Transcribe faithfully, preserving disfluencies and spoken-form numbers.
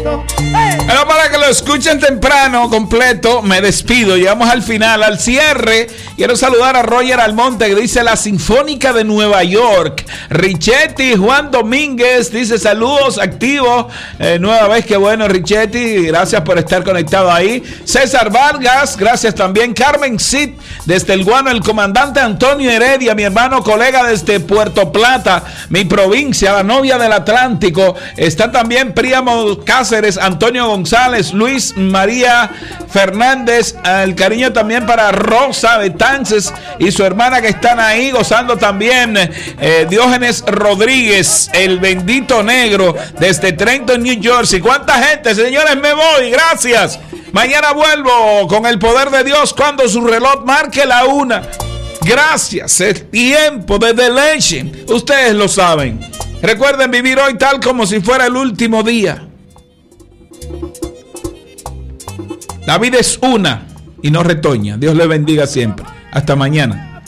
conmigo. ¡Hey! Pero para que lo escuchen temprano, completo, me despido. Llegamos al final, al cierre. Quiero saludar a Roger Almonte, que dice la Sinfónica de Nueva York. Richetti, Juan Domínguez, dice saludos, activos. Eh, nueva vez, que bueno, Richetti. Gracias por estar conectado ahí. César Vargas, gracias también. Carmen Cid, desde el Guano. El comandante Antonio Heredia, mi hermano, colega desde Puerto Plata, mi provincia, la novia del Atlántico. Está también Príamo Cáceres, Antonio González, Luis María Fernández. El cariño también para Rosa Betances y su hermana, que están ahí gozando también. eh, Diógenes Rodríguez, el bendito negro, desde Trenton, New Jersey. ¿Cuánta gente? Señores, me voy, gracias. Mañana vuelvo con el poder de Dios cuando su reloj marque la una. Gracias, es tiempo de The Legend. Ustedes lo saben. Recuerden vivir hoy tal como si fuera el último día. La vida es una y no retoña. Dios le bendiga siempre. Hasta mañana.